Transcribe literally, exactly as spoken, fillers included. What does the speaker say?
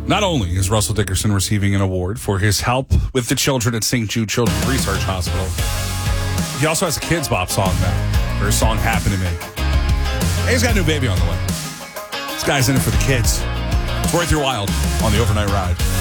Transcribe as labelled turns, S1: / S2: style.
S1: Not only is Russell Dickerson receiving an award for his help with the children at Saint Jude Children's Research Hospital, he also has a Kids Bop song now, for his song Happen to Me. And he's got a new baby on the way. This guy's in it for the kids. It's Roy through Wild on the Overnight Ride.